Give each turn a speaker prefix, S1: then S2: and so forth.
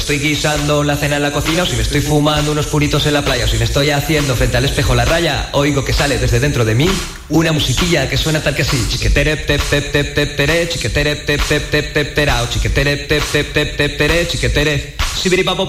S1: estoy guisando la cena en la cocina, o si me estoy fumando unos puritos en la playa, o si me estoy haciendo frente al espejo la raya, oigo que sale desde dentro de mí una musiquilla que suena tal que así. Chiquetere tep tep tep tep tere, chiquetere tep tep tep tep terao, chiquetere tep tep tep tep tere, chiquetere. Sibiripapo